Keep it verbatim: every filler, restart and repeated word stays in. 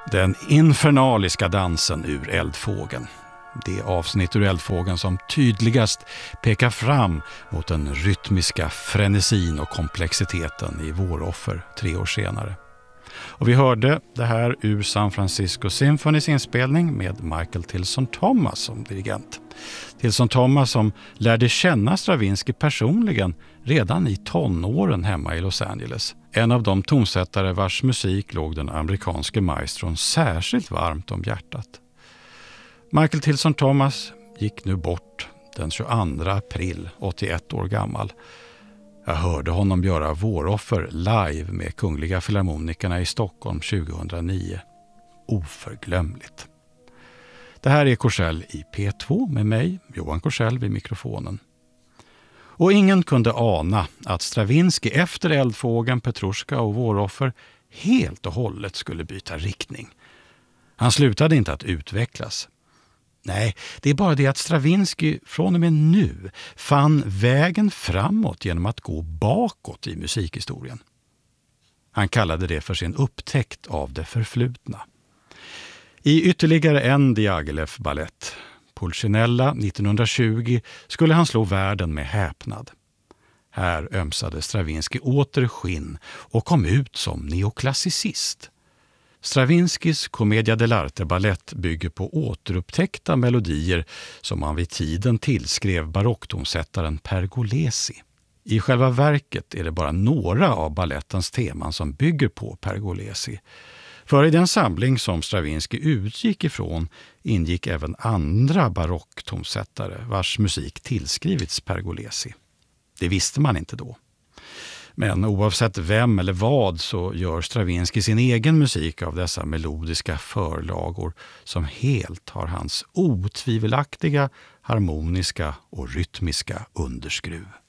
Den infernaliska dansen ur Eldfågeln. Det avsnitt ur Eldfågeln som tydligast pekar fram mot den rytmiska frenesin och komplexiteten i Våroffer tre år senare. Och vi hörde det här ur San Francisco Symphonys inspelning med Michael Tilson Thomas som dirigent. Tilson Thomas som lärde känna Stravinsky personligen redan i tonåren hemma i Los Angeles. En av de tonsättare vars musik låg den amerikanske maestron särskilt varmt om hjärtat. Michael Tilson Thomas gick nu bort den tjugoandra april, åttioett år gammal. Jag hörde honom göra Våroffer live med Kungliga Filharmonikerna i Stockholm tjugohundranio. Oförglömligt. Det här är Korsell i P två med mig, Johan Korsell, vid mikrofonen. Och ingen kunde ana att Stravinsky efter Eldfågeln, Petrushka och Våroffer helt och hållet skulle byta riktning. Han slutade inte att utvecklas. Nej, det är bara det att Stravinsky från och med nu fann vägen framåt genom att gå bakåt i musikhistorien. Han kallade det för sin upptäckt av det förflutna. I ytterligare en Diaghilev-ballett, Pulcinella nittonhundratjugo, skulle han slå världen med häpnad. Här ömsade Stravinsky åter skinn och kom ut som neoklassicist. Stravinskys Commedia dell'arte-ballett bygger på återupptäckta melodier som han vid tiden tillskrev barocktonsättaren Pergolesi. I själva verket är det bara några av ballettens teman som bygger på Pergolesi. För i den samling som Stravinsky utgick ifrån ingick även andra barocktonsättare vars musik tillskrivits Pergolesi. Det visste man inte då. Men oavsett vem eller vad så gör Stravinsky sin egen musik av dessa melodiska förlagor som helt har hans otvivelaktiga, harmoniska och rytmiska underskruv.